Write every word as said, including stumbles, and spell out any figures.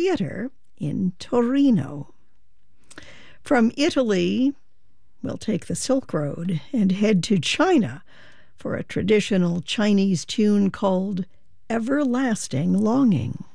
Theatre in Torino. From Italy, we'll take the Silk Road and head to China for a traditional Chinese tune called Everlasting Longing.